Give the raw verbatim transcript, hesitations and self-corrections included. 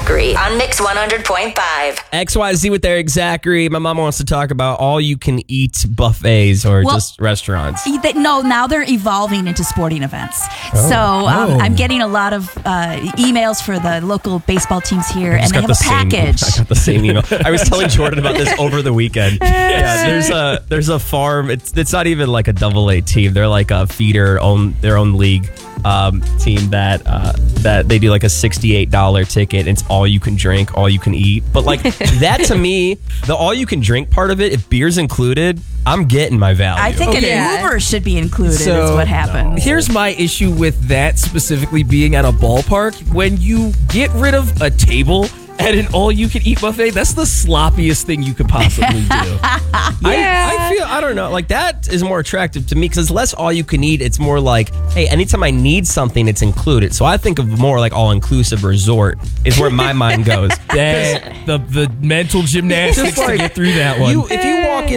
Zachary on Mix one hundred point five. X Y Z with Eric Zachary. My mom wants to talk about all-you-can-eat buffets or Well, just restaurants. They, no, now they're evolving into sporting events. Oh. So um, Oh. I'm getting a lot of uh, emails for the local baseball teams here, and Just they got have a the same- package. I got the same email. I was telling Jordan about this over the weekend. Yeah, there's a there's a farm. It's it's not even like a double A team. They're like a feeder, own their own league um, team that uh, that they do like a sixty-eight dollars ticket. And it's all you can drink, all you can eat. But like that to me, the all you can drink part of it, if beer's included, I'm getting my value. I think Okay. an Uber should be included. So, is what happens. Here's my issue with that specifically being at a ballpark. When you get rid of a table at an all-you-can-eat buffet, that's the sloppiest thing you could possibly do. I, I feel I don't know, like that is more attractive to me because it's less all you can eat. It's more like, hey, anytime I need something, it's included. So I think of more like all inclusive resort is where my mind goes. That, the the mental gymnastics Just like, to get through that one. You, if you walk